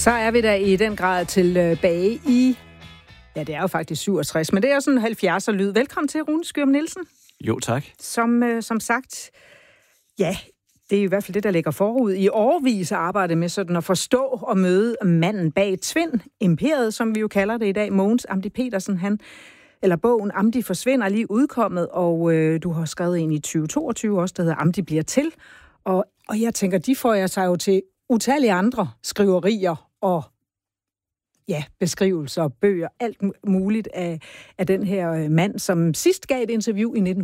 Så er vi da i den grad tilbage i, ja, det er jo faktisk 67, men det er jo sådan 70'er lyd. Velkommen til, Rune Skyum Nielsen. Jo, tak. Som sagt, ja, det er i hvert fald det, der ligger forud. I årevis arbejdet med sådan at forstå og møde manden bag Tvind, imperiet, som vi jo kalder det i dag. Mogens Amdi Petersen, bogen Amdi forsvinder, lige udkommet, og du har skrevet en i 2022 også, der hedder Amdi bliver til. Og jeg tænker, de får jeg sig jo til utallige andre skriverier og beskrivelser, bøger, alt muligt af den her mand, som sidst gav et interview i